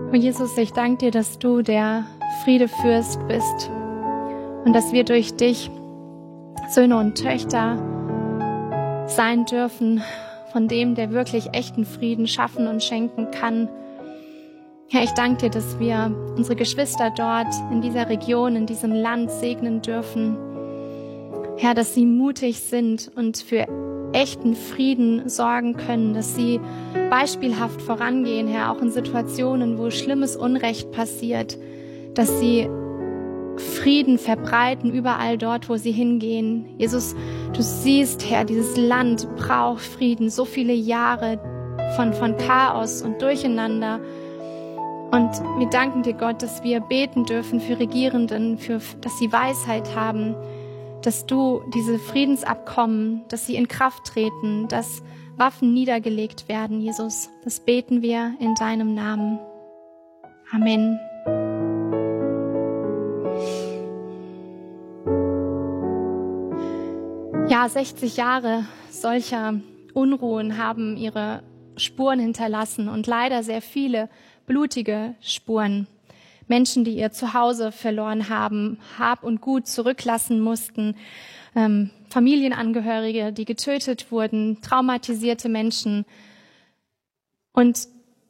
Und Jesus, ich danke dir, dass du der Friedefürst bist und dass wir durch dich Söhne und Töchter sein dürfen von dem, der wirklich echten Frieden schaffen und schenken kann. Herr, ich danke dir, dass wir unsere Geschwister dort in dieser Region, in diesem Land segnen dürfen. Herr, dass sie mutig sind und für echten Frieden sorgen können, dass sie beispielhaft vorangehen, Herr, auch in Situationen, wo schlimmes Unrecht passiert, dass sie Frieden verbreiten überall dort, wo sie hingehen. Jesus, du siehst, Herr, dieses Land braucht Frieden, so viele Jahre von Chaos und Durcheinander. Und wir danken dir, Gott, dass wir beten dürfen für Regierenden, dass sie Weisheit haben, dass du diese Friedensabkommen, dass sie in Kraft treten, dass Waffen niedergelegt werden, Jesus. Das beten wir in deinem Namen. Amen. Ja, 60 Jahre solcher Unruhen haben ihre Spuren hinterlassen und leider sehr viele blutige Spuren. Menschen, die ihr Zuhause verloren haben, Hab und Gut zurücklassen mussten, Familienangehörige, die getötet wurden, traumatisierte Menschen. Und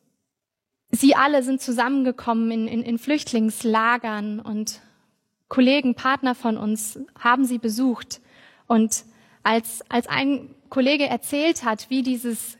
sie alle sind zusammengekommen in Flüchtlingslagern und Kollegen, Partner von uns haben sie besucht. Und als ein Kollege erzählt hat, wie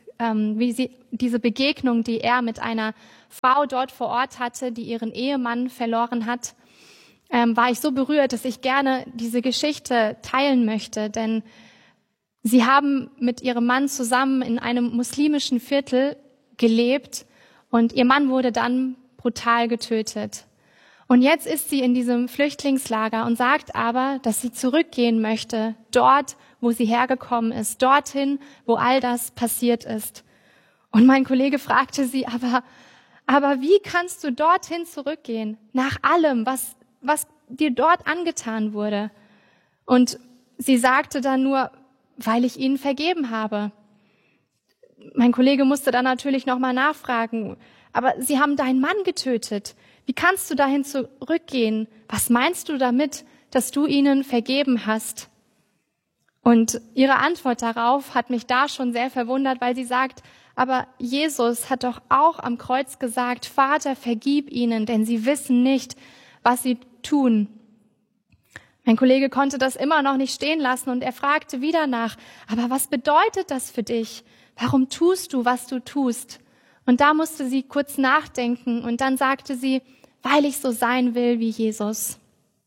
diese Begegnung, die er mit einer Frau dort vor Ort hatte, die ihren Ehemann verloren hat, war ich so berührt, dass ich gerne diese Geschichte teilen möchte. Denn sie haben mit ihrem Mann zusammen in einem muslimischen Viertel gelebt und ihr Mann wurde dann brutal getötet. Und jetzt ist sie in diesem Flüchtlingslager und sagt aber, dass sie zurückgehen möchte, dort, wo sie hergekommen ist, dorthin, wo all das passiert ist. Und mein Kollege fragte sie, aber wie kannst du dorthin zurückgehen, nach allem, was dir dort angetan wurde? Und sie sagte dann nur, weil ich ihnen vergeben habe. Mein Kollege musste dann natürlich nochmal nachfragen, aber sie haben deinen Mann getötet. Wie kannst du dahin zurückgehen? Was meinst du damit, dass du ihnen vergeben hast? Und ihre Antwort darauf hat mich da schon sehr verwundert, weil sie sagt, aber Jesus hat doch auch am Kreuz gesagt, Vater, vergib ihnen, denn sie wissen nicht, was sie tun. Mein Kollege konnte das immer noch nicht stehen lassen und er fragte wieder nach, aber was bedeutet das für dich? Warum tust du, was du tust? Und da musste sie kurz nachdenken und dann sagte sie, weil ich so sein will wie Jesus.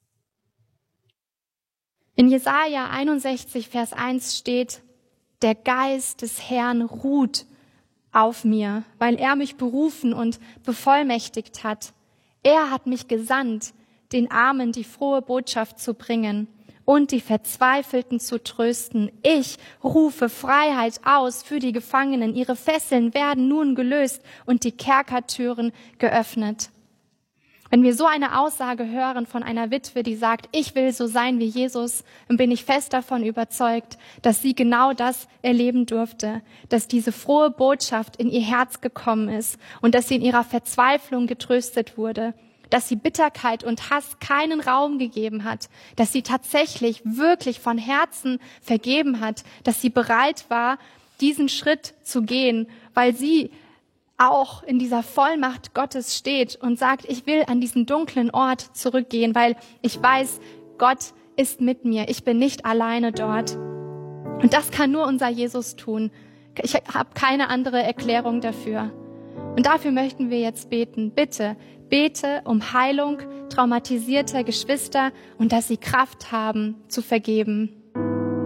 In Jesaja 61, Vers 1 steht, der Geist des Herrn ruht auf mir, weil er mich berufen und bevollmächtigt hat. Er hat mich gesandt, den Armen die frohe Botschaft zu bringen und die Verzweifelten zu trösten. Ich rufe Freiheit aus für die Gefangenen. Ihre Fesseln werden nun gelöst und die Kerkertüren geöffnet. Wenn wir so eine Aussage hören von einer Witwe, die sagt, ich will so sein wie Jesus, dann bin ich fest davon überzeugt, dass sie genau das erleben durfte, dass diese frohe Botschaft in ihr Herz gekommen ist und dass sie in ihrer Verzweiflung getröstet wurde, dass sie Bitterkeit und Hass keinen Raum gegeben hat, dass sie tatsächlich wirklich von Herzen vergeben hat, dass sie bereit war, diesen Schritt zu gehen, weil sie auch in dieser Vollmacht Gottes steht und sagt, ich will an diesen dunklen Ort zurückgehen, weil ich weiß, Gott ist mit mir. Ich bin nicht alleine dort. Und das kann nur unser Jesus tun. Ich habe keine andere Erklärung dafür. Und dafür möchten wir jetzt beten. Bitte, bete um Heilung traumatisierter Geschwister und dass sie Kraft haben zu vergeben.